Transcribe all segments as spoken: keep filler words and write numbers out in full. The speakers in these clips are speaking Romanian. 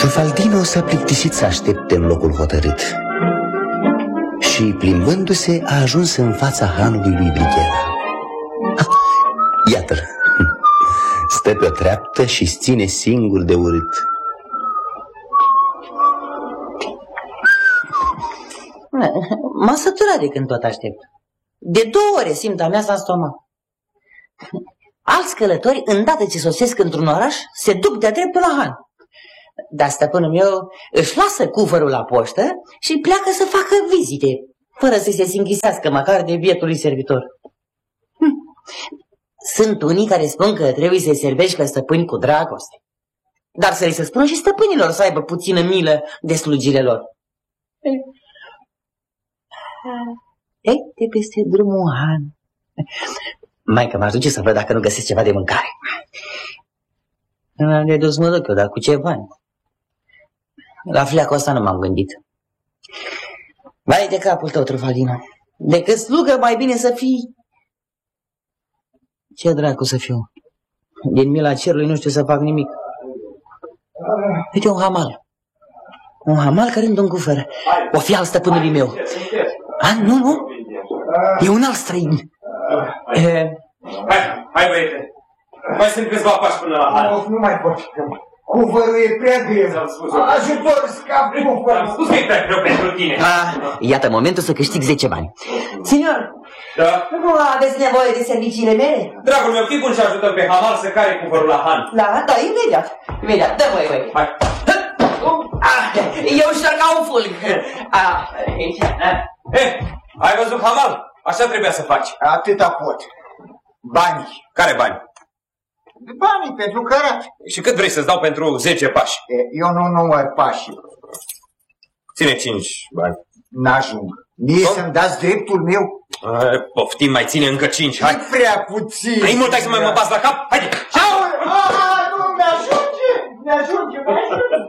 Trufaldino s-a plictisit să aștepte în locul hotărât și, plimbându-se, a ajuns în fața hanului lui Brighella. Iată-l! Stă pe o treaptă și-ți ține singur de urât. M-a săturat de când tot aștept. De două ore simt a mea în stomac. Alți călători, îndată ce sosesc într-un oraș, se duc de-a dreptul la han. Dar stăpânul meu își lasă cufărul la poștă și pleacă să facă vizite, fără să se singhisească măcar de bietului servitor. Hm. Sunt unii care spun că trebuie să-i servești pe stăpâni cu dragoste, dar să-i se spună și stăpânilor să aibă puțină milă de slujile lor. Ei, de peste drumul han. Maică, m-aș duce să văd dacă nu găsesc ceva de mâncare. De dus mă duc eu, dar cu ce bani? La fleacul ăsta nu m-am gândit. Vai de capul tău, Trufaldino. Decât slugă, mai bine să fii... Ce dracu să fiu? Din mila cerului nu știu să fac nimic. Uite, un hamal. Un hamal care îmi dă un cufăr. O fi al stăpânului meu. A, nu, nu. E un alt străin. E... Hai, hai băiete. Mai sunt câțiva pași până la han. Nu, nu mai pot. Cuvărul e prea greu. Ajutor, scap cuvărul. Am spus că e prea greu pentru tine. Ah, iată momentul să câștig zece bani. Signor, da? Nu aveți nevoie de serviciile mele? Dragul meu, fii bun și ajutăm pe hamal să care cuvărul la han. Da, da, imediat. Imediat, dă voi, voi. Hai. Ah, eu știu ca un fulg. Ah, aici. Eh, ai văzut hamal? Așa trebuia să faci. Atâta pot. Banii. Care bani? Banii pentru cărat. Și cât vrei să-ți dau pentru zece pași? Eu nu număr pașii. Ține cinci bani. N-ajung. Mie să-mi dați dreptul meu? A, poftim, mai ține încă cinci, hai. E prea puțin. Ai mult, hai să mai mă bas la cap? Haide! Aaa, nu, mi-ajunge! Mi-ajunge, mi-ajunge!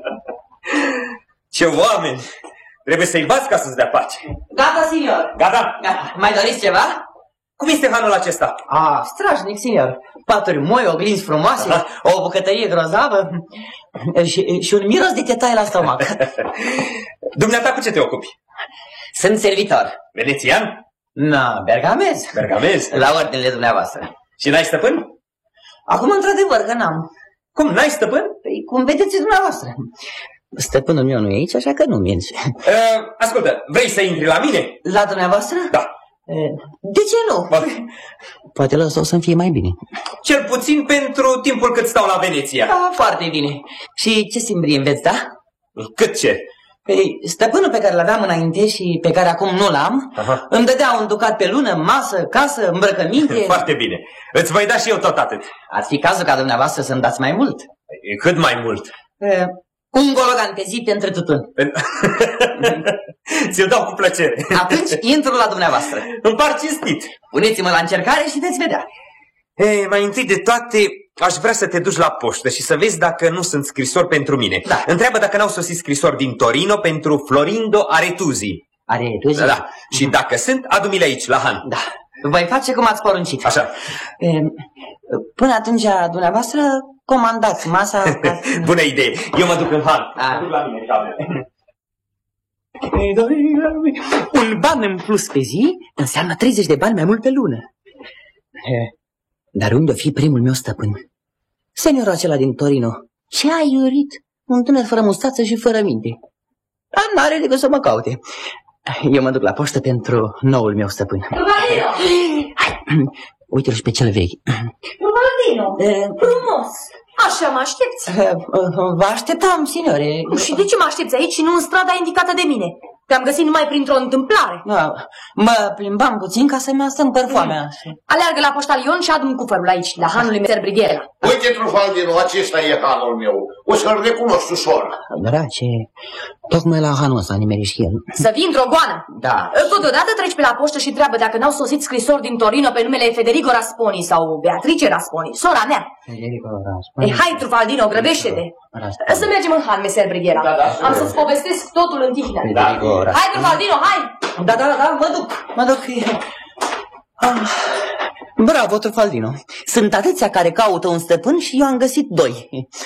Ce oameni! Trebuie să-i bați ca să-ți dea pace. Gata, signor. Gata? Gata. Mai doriți ceva? Cum este hanul acesta? Ah, strașnic, signor. Paturi moi, oglinzi frumoase, aha, o bucătărie grozavă și, și un miros de tetaie la stomac. Dumneata, cu ce te ocupi? Sunt servitor. Venețian? Na, bergamez. Bergamez? La ordinele dumneavoastră. Și n-ai stăpân? Acum, într-adevăr, că n-am. Cum, n-ai stăpân? Păi, cum vedeți dumneavoastră. Stăpânul meu nu e aici, așa că nu merge. Uh, ascultă, vrei să intri la mine? La dumneavoastră? Da. De ce nu? Ba... Poate lăsa o să-mi fie mai bine. Cel puțin pentru timpul cât stau la Veneția. Da, foarte bine. Și ce simbrie înveți, da? Cât ce? Păi, stăpânul pe care l-aveam înainte și pe care acum nu l-am, îmi dădea un ducat pe lună, masă, casă, îmbrăcăminte. Foarte bine. Îți voi da și eu tot atât. Ar fi cazul ca dumneavoastră să-mi dați mai mult. Cât mai mult? E, un gologan pe zi pentru tutun. Ți-l dau cu plăcere. Atunci intru la dumneavoastră. Îmi par cinstit. Puneți-mă la încercare și veți vedea. Ei, mai întâi de toate, aș vrea să te duci la poștă și să vezi dacă nu sunt scrisori pentru mine. Da. Întreabă dacă n-au sosit scrisori din Torino pentru Florindo Aretuzzi. Aretuzzi? Da, da. Și dacă sunt, adu-mi-le aici, la han. Da. Voi face cum ați poruncit. Așa. E, până atunci, dumneavoastră, comandați masa. Ca... Bună idee. Eu mă duc în han. A. Duc la mine, cameră. Un ban în plus pe zi înseamnă treizeci de bani mai mult pe lună. Dar unde o fi primul meu stăpân? Seniorul acela din Torino. Ce ai iurit? Un tânăr fără mustață și fără minte. Dar n-are decât să mă caute. Eu mă duc la poștă pentru noul meu stăpân. Trufaldino! Hai, uite-l și pe cel vechi. Trufaldino, frumos! Așa mă aștepți? Vă așteptam, signore. Și de ce mă aștepți aici și nu în strada indicată de mine? Te-am găsit numai printr-o întâmplare. Da, mă plimbam puțin ca să mă stâmpăr foamea. Aleargă la poștalion și adu-mi cufărul aici, la hanul lui Meser Brighella. Uite, Trufaldino, acesta e hanul meu. O să-l recunosc ușor. Drace, tocmai la hanul ăsta nimeri și el. Să vii într-o goană. Da. Totodată treci pe la poștă și întreabă dacă n-au sosit scrisori din Torino pe numele Federico Rasponi sau Beatrice Rasponi, sora mea. Federico Rasponi. Eh, hai, Trufaldino, grăbește-te. Să mergem în han, Meser Brighella. Da, da, am să-ți povestesc totul în tihnă. Federico Rasponi. Hai, Trufaldino, hai! Da, da, da, mă duc, mă duc. Ah, bravo, Trufaldino. Sunt atâția care caută un stăpân și eu am găsit doi.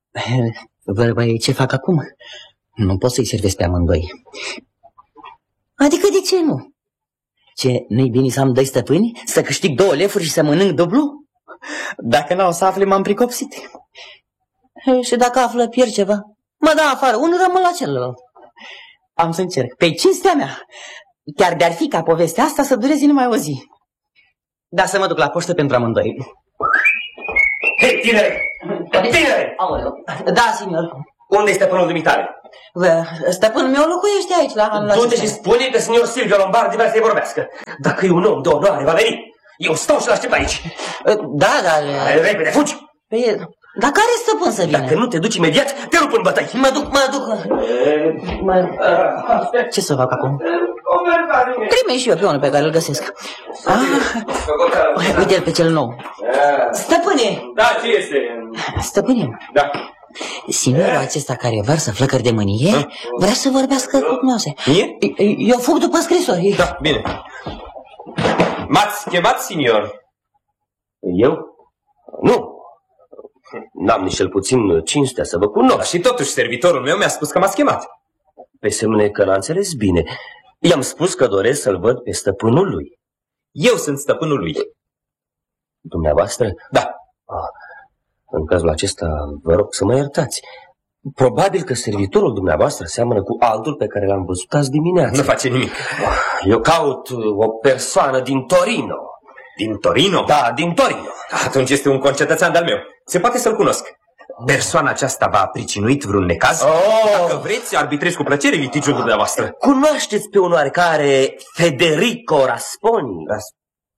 Băi, ce fac acum? Nu pot să-i servesc pe amândoi. Adică de ce nu? Ce, nu-i bine să am doi stăpâni? Să câștig două lefuri și să mănânc dublu? Dacă n-au să afle, m-am pricopsit. E, și dacă află, pierd ceva. Mă da afară, unul rămân la celălalt. Am să încerc. Pe cinstea mea. Chiar de-ar fi ca povestea asta să dureze numai o zi. Da, să mă duc la poștă pentru amândoi. Hei, tinere! Tinere! Aoleu. Da, signor. Unde este stăpânul dumitale? Stăpânul meu locuiește aici, la... la Du-te și spune că signor Silvio Lombardi vrea să-i vorbească. Dacă e un om de onoare, va veni. Eu stau și l-aștept aici. Da, dar... Hai, repede, fugi! Păi, dar care stăpân să vină? Dacă nu te duci imediat, te rup în bătăi. Mă duc, mă duc. Mă... Ce să fac acum? Prime și eu pe unul pe care îl găsesc. Ah, uite-l pe cel nou. Stăpâne! Da, ce este? Stăpâne. Da. Signorul acesta care varsă flăcări de mânie ha? Vrea să vorbească cu dumneavoastră. Mie? Eu fug după scrisori. Da, bine. M-ați chemat, signor? Eu? Nu. N-am nici cel puțin cinstea să vă cunosc. Da, și totuși servitorul meu mi-a spus că m-ați chemat. Pe semne că n-a înțeles bine. I-am spus că doresc să-l văd pe stăpânul lui. Eu sunt stăpânul lui. Dumneavoastră? Da. Ah, în cazul acesta vă rog să mă iertați. Probabil că servitorul dumneavoastră seamănă cu altul pe care l-am văzut azi dimineață. Nu face nimic. Eu caut o persoană din Torino. Din Torino? Da, din Torino. Atunci este un concetățean de-al meu. Se poate să-l cunosc. Persoana aceasta v-a pricinuit vreun necaz? Oh. Dacă vreți, arbitrez cu plăcere litigiul dumneavoastră. Cunoașteți pe un oarecare Federico Rasponi? Ras...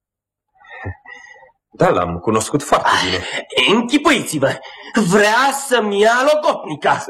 Da, l-am cunoscut foarte bine. Închipuiți-vă, vrea să-mi ia locotnica.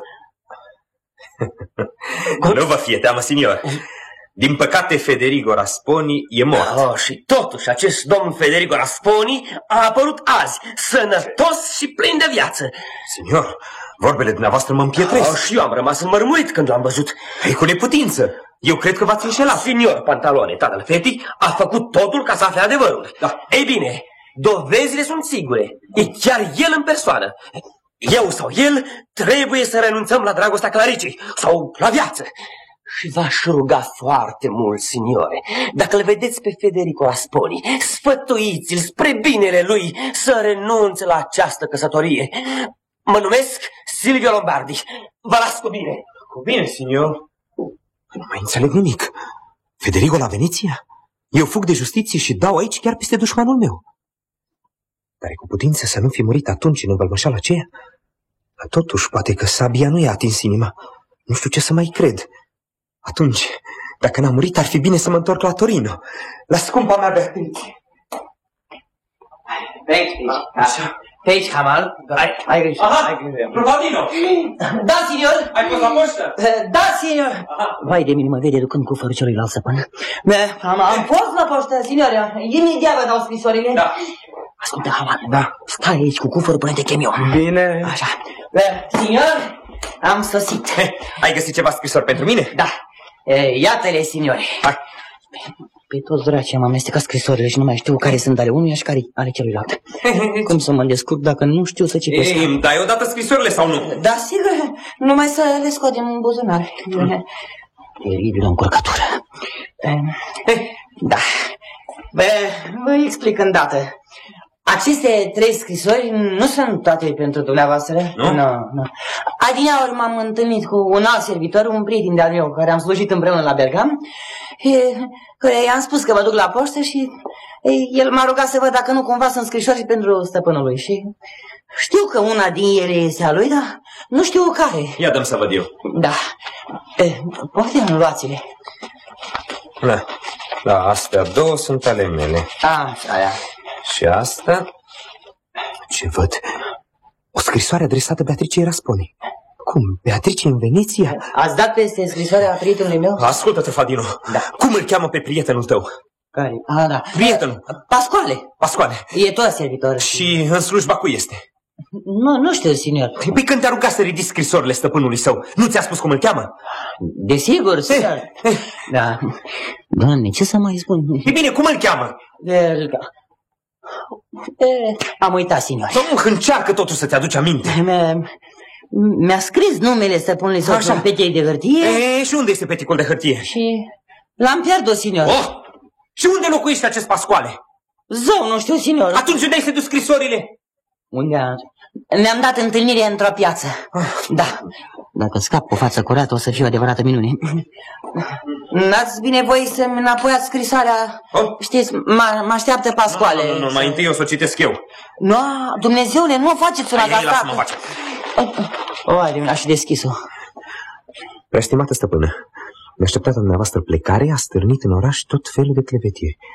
Nu vă fie teamă, signor. Din păcate, Federico Rasponi e mort. Oh, și totuși, acest domn Federico Rasponi a apărut azi, sănătos și plin de viață. Signor, vorbele dumneavoastră mă împietresc. Oh, și eu am rămas înmărmurit când l-am văzut. E cu neputință. Eu cred că v-ați înșelat. Signor Pantalone, tatăl fetii, a făcut totul ca să afle adevărul. Da. Ei bine, dovezile sunt sigure. E chiar el în persoană. Eu sau el trebuie să renunțăm la dragostea Claricii sau la viață. Și v-aș ruga foarte mult, signore, dacă îl vedeți pe Federico Rasponi, sfătuiți-l spre binele lui să renunțe la această căsătorie. Mă numesc Silvio Lombardi. Vă las cu bine. Cu bine, signor. Nu mai înțeleg nimic. Federico la Veneția? Eu fug de justiție și dau aici chiar peste dușmanul meu. Dar e cu putință să nu fi murit atunci în învălmășala aceea? Dar totuși, poate că sabia nu i-a atins inima. Nu știu ce să mai cred. Atunci, dacă n-am murit, ar fi bine să mă întorc la Torino, la scumpa mea Beatrice. Pe aici, pe aici. Pe aici, Hamal. Ai, ai grijă. Aha, Provadino. Da, signor. Ai fost la poștă? Da, signor. Vai de mine, mă vede ducând cufărul celuilalt stăpân. Am, am fost la poștă, signor. Imediat vă dau scrisorile. Da. Ascultă, Hamal. Da. Stai aici cu cufărul până te chem eu. Bine. Așa. Signor, am sosit. Ai găsit ceva scrisori pentru mine? Da. Iată-le, signore. Hai. Pe toți dracii am amestecat scrisorile și nu mai știu care sunt ale unuia și care ale celuilalt. Cum să mă descurc dacă nu știu să citesc? Ei, îmi dai odată scrisorile sau nu? Da, sigur, numai să le scoatem în buzunar. Teribilă încurcătură. Da. Bă, vă explic îndată. Aceste trei scrisori nu sunt toate pentru dumneavoastră. Nu? Nu, nu. Adineauri m-am întâlnit cu un alt servitor, un prieten de-al meu, care am slujit împreună la Bergam, care i-am spus că mă duc la poștă și el m-a rugat să văd dacă nu cumva sunt scrisori pentru stăpânul lui. Și știu că una din ele este a lui, dar nu știu care. Ia dăm să văd eu. Da. Poate luați-le. Da. Da, astea două sunt ale mele. A, aia. Și asta... Ce văd? O scrisoare adresată Beatricei Rasponi. Cum? Beatrice în Veneția? Ați dat peste scrisoarea prietenului meu? Ascultă-te, Fadino. Da. Cum îl cheamă pe prietenul tău? Care? A, da. Prietenul. Pascoale. Pascoale. E tot servitor. Și în slujba cui este? Nu, nu știu, signor. Păi când te-a rugat să ridici scrisorile stăpânului său, nu ți-a spus cum îl cheamă? Desigur, signor. Da. Doamne, ce să mai spun? E bine, cum îl cheamă? El... E, am uitat, signor. Nu, încearcă totuși să-ți aduci aminte. Mi-a scris numele stăpânului său pe petei de hârtie. E, și unde este peticul de hârtie? Și l-am pierdut, signor. Oh! Și unde locuiește acest Pascoale? Zău, nu știu, signor. Atunci unde ai sedus scrisorile? Unde a... Ne-am dat întâlnire într-o piață. Da. Dacă scap cu față curată, o să fie o adevărată minune. N-ați binevoie să-mi înapoiați scrisoarea. Oh. Știți, mă așteaptă Pascoale. Nu, nu, nu, mai întâi o să o citesc eu. Nu, Dumnezeule, nu faceți una de asta. Lasă-mă face. Oare, aș deschis-o. Preastimată stăpână, neașteptata dumneavoastră plecare a stârnit în oraș tot felul de clevetie.